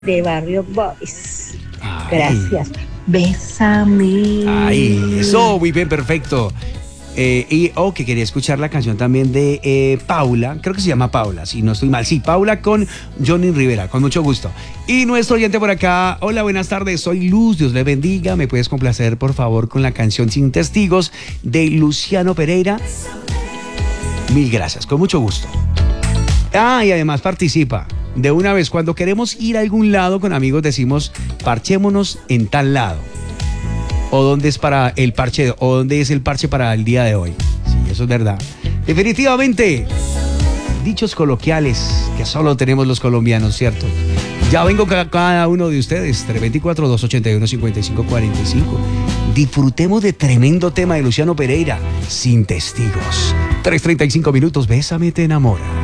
de Barrio Boys. Ay. Gracias. Bésame. Ay, eso, muy bien, perfecto. Que quería escuchar la canción también de Paula, creo que se llama Paula, si no estoy mal. Sí, Paula con Johnny Rivera, con mucho gusto. Y nuestro oyente por acá, hola, buenas tardes, soy Luz, Dios le bendiga. ¿Me puedes complacer, por favor, con la canción Sin Testigos de Luciano Pereira? Mil gracias, con mucho gusto. Y además participa. De una vez, cuando queremos ir a algún lado con amigos, decimos, parchémonos en tal lado. O dónde es para el parche, o dónde es el parche para el día de hoy. Sí, eso es verdad. Definitivamente, dichos coloquiales que solo tenemos los colombianos, ¿cierto? Ya vengo cada uno de ustedes, 324-281-5545. Disfrutemos de tremendo tema de Luciano Pereira, Sin Testigos. 3:35 minutos, Bésame, te enamora.